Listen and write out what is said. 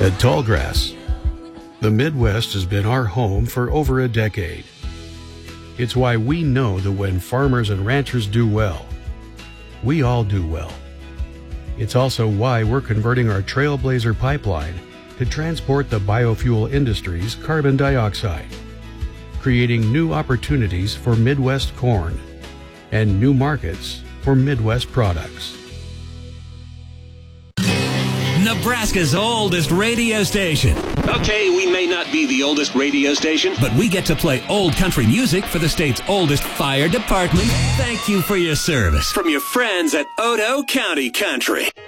At Tallgrass, the Midwest has been our home for over a decade. It's why we know that when farmers and ranchers do well, we all do well. It's also why we're converting our Trailblazer pipeline to transport the biofuel industry's carbon dioxide, creating new opportunities for Midwest corn and new markets for Midwest products. Nebraska's oldest radio station. Okay, we may not be the oldest radio station, but we get to play old country music for the state's oldest fire department. Thank you for your service. From your friends at Otoe County Country.